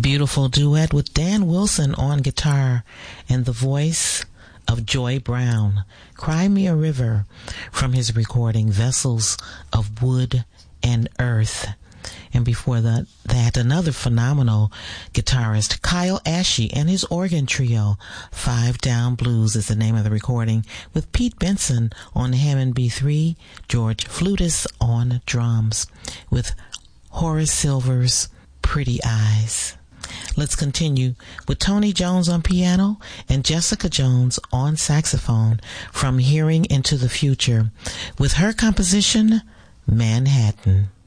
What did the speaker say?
beautiful duet with Dan Wilson on guitar and the voice of Joy Brown, Cry Me a River, from his recording Vessels of Wood and Earth. And before that, another phenomenal guitarist, Kyle Ashley, and his organ trio, Five Down Blues is the name of the recording, with Pete Benson on the Hammond B3, George Flutis on drums, with Horace Silver's Pretty Eyes. Let's continue with Tony Jones on piano and Jessica Jones on saxophone from Hearing into the Future, with her composition, Manhattan.